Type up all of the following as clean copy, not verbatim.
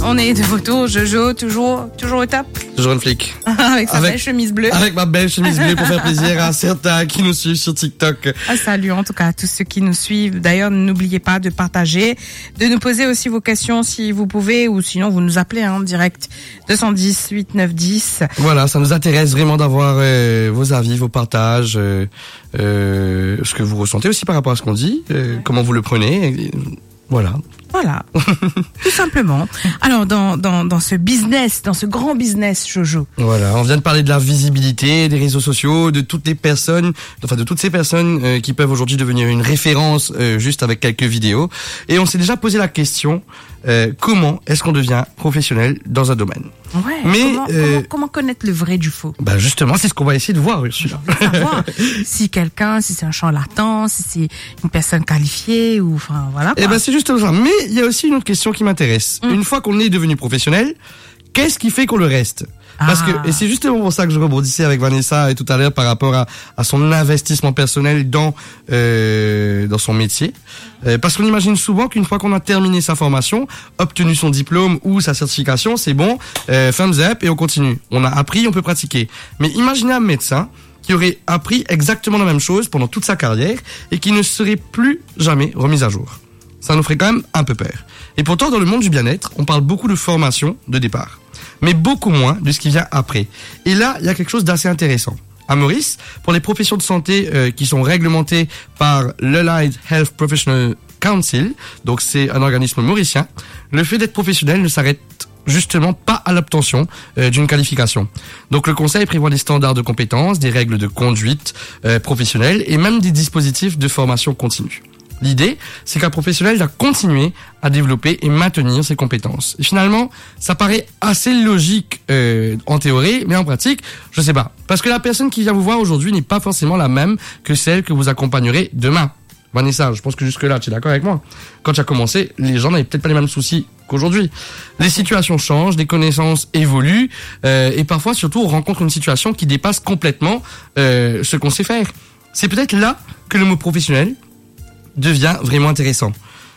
On est de retour, Jojo, toujours au top. Toujours une flic. Avec sa belle chemise bleue. Avec ma belle chemise bleue pour faire plaisir à certains qui nous suivent sur TikTok. Salut en tout cas à tous ceux qui nous suivent. D'ailleurs, n'oubliez pas de partager, de nous poser aussi vos questions si vous pouvez, ou sinon vous nous appelez en direct 210 8 9 10. Voilà, ça nous intéresse vraiment d'avoir vos avis, vos partages, ce que vous ressentez aussi par rapport à ce qu'on dit, comment vous le prenez. Voilà, tout simplement. Alors dans ce business, dans ce grand business, Jojo. Voilà, on vient de parler de la visibilité des réseaux sociaux, de toutes les personnes, enfin de toutes ces personnes qui peuvent aujourd'hui devenir une référence juste avec quelques vidéos. Et on s'est déjà posé la question comment est-ce qu'on devient professionnel dans un domaine. Ouais. Mais comment connaître le vrai du faux? Bah justement, c'est ce qu'on va essayer de voir, Ursula. Savoir si c'est un charlatan, si c'est une personne qualifiée ou enfin voilà. Eh ben c'est juste ça. Mais il y a aussi une autre question qui m'intéresse. Une fois qu'on est devenu professionnel, qu'est-ce qui fait qu'on le reste? Parce que, et c'est justement pour ça que je rebondissais avec Vanessa et tout à l'heure par rapport à son investissement personnel dans son métier. Parce qu'on imagine souvent qu'une fois qu'on a terminé sa formation, obtenu son diplôme ou sa certification, c'est bon, thumbs up et on continue. On a appris, on peut pratiquer. Mais imaginez un médecin qui aurait appris exactement la même chose pendant toute sa carrière et qui ne serait plus jamais remis à jour. Ça nous ferait quand même un peu peur. Et pourtant, dans le monde du bien-être, on parle beaucoup de formation de départ, mais beaucoup moins de ce qui vient après. Et là, il y a quelque chose d'assez intéressant. À Maurice, pour les professions de santé qui sont réglementées par l'Allied Health Professional Council, donc c'est un organisme mauricien, le fait d'être professionnel ne s'arrête justement pas à l'obtention d'une qualification. Donc le conseil prévoit des standards de compétences, des règles de conduite professionnelle et même des dispositifs de formation continue. L'idée, c'est qu'un professionnel doit continuer à développer et maintenir ses compétences. Et finalement, ça paraît assez logique en théorie, mais en pratique, je sais pas. Parce que la personne qui vient vous voir aujourd'hui n'est pas forcément la même que celle que vous accompagnerez demain. Vanessa, je pense que jusque-là, tu es d'accord avec moi? Quand tu as commencé, les gens n'avaient peut-être pas les mêmes soucis qu'aujourd'hui. Les situations changent, les connaissances évoluent, et parfois, surtout, on rencontre une situation qui dépasse complètement ce qu'on sait faire. C'est peut-être là que le mot professionnel devient vraiment intéressant.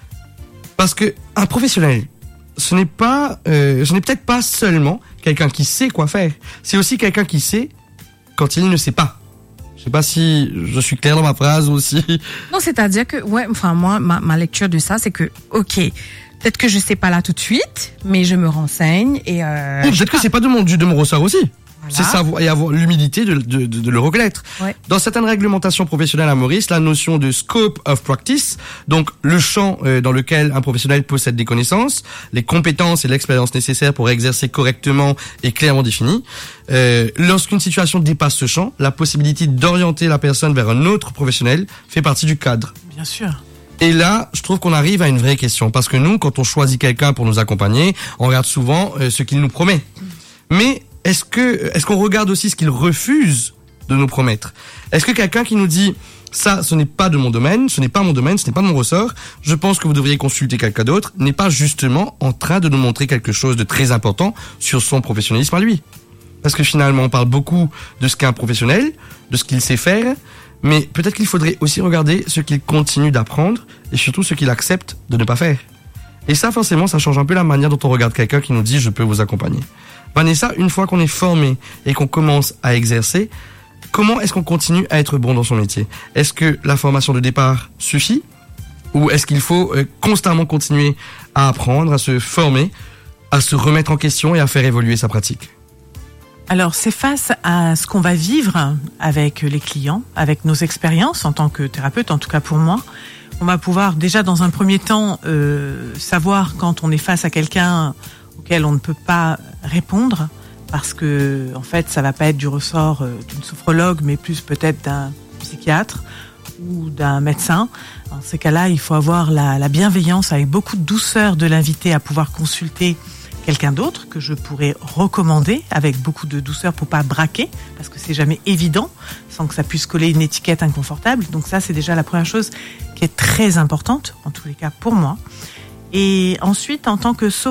Parce que un professionnel, ce n'est peut-être pas seulement quelqu'un qui sait quoi faire. C'est aussi quelqu'un qui sait quand il ne sait pas. Je sais pas si je suis clair dans ma phrase aussi. Non, c'est-à-dire que, moi, ma lecture de ça, c'est que, ok, peut-être que je sais pas là tout de suite, mais je me renseigne et peut-être que c'est pas de mon ressort aussi. Voilà. C'est savoir et avoir l'humilité de le reconnaître. Ouais. Dans certaines réglementations professionnelles à Maurice, la notion de scope of practice, donc le champ dans lequel un professionnel possède des connaissances, les compétences et l'expérience nécessaires pour exercer correctement est clairement définie. Lorsqu'une situation dépasse ce champ, la possibilité d'orienter la personne vers un autre professionnel fait partie du cadre. Bien sûr. Et là, je trouve qu'on arrive à une vraie question. Parce que nous, quand on choisit quelqu'un pour nous accompagner, on regarde souvent ce qu'il nous promet. Mais est-ce qu'on regarde aussi ce qu'il refuse de nous promettre? Est-ce que quelqu'un qui nous dit ça, ce n'est pas de mon domaine, ce n'est pas mon domaine, ce n'est pas de mon ressort, je pense que vous devriez consulter quelqu'un d'autre, n'est pas justement en train de nous montrer quelque chose de très important sur son professionnalisme à lui? Parce que finalement, on parle beaucoup de ce qu'est un professionnel, de ce qu'il sait faire, mais peut-être qu'il faudrait aussi regarder ce qu'il continue d'apprendre et surtout ce qu'il accepte de ne pas faire. Et ça, forcément, ça change un peu la manière dont on regarde quelqu'un qui nous dit « je peux vous accompagner ». Vanessa, une fois qu'on est formé et qu'on commence à exercer, comment est-ce qu'on continue à être bon dans son métier? Est-ce que la formation de départ suffit? Ou est-ce qu'il faut constamment continuer à apprendre, à se former, à se remettre en question et à faire évoluer sa pratique? Alors, c'est face à ce qu'on va vivre avec les clients, avec nos expériences en tant que thérapeute, en tout cas pour moi. On va pouvoir déjà dans un premier temps savoir quand on est face à quelqu'un auquel on ne peut pas répondre parce que en fait ça va pas être du ressort d'une sophrologue mais plus peut-être d'un psychiatre ou d'un médecin. Dans ces cas-là, il faut avoir la bienveillance avec beaucoup de douceur de l'invité à pouvoir consulter quelqu'un d'autre que je pourrais recommander avec beaucoup de douceur pour pas braquer parce que c'est jamais évident sans que ça puisse coller une étiquette inconfortable. Donc ça, c'est déjà la première chose qui est très importante en tous les cas pour moi. Et ensuite, en tant que